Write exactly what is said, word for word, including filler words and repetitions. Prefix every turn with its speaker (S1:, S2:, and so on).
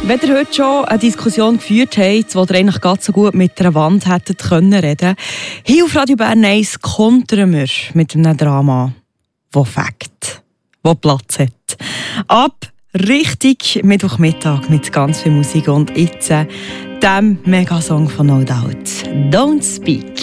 S1: Wenn ihr heute schon eine Diskussion geführt habt, wo ihr eigentlich ganz so gut mit einer Wand hättet können reden, hier auf Radio Bern eins kontern wir mit einem Drama, das fängt, das Platz hat. Ab richtig Mittwochmittag mit ganz viel Musik und jetzt dem Megasong von No Doubt, Don't Speak.